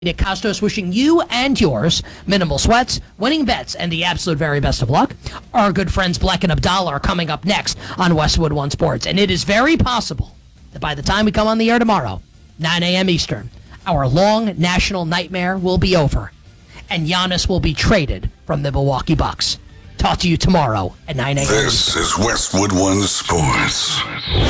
Nick Costos wishing you and yours minimal sweats, winning bets, and the absolute very best of luck. Our good friends Black and Abdallah are coming up next on Westwood One Sports, and it is very possible that by the time we come on the air tomorrow, 9 a.m. Eastern, our long national nightmare will be over, and Giannis will be traded from the Milwaukee Bucks. Talk to you tomorrow at 9 a.m. This is Westwood One Sports.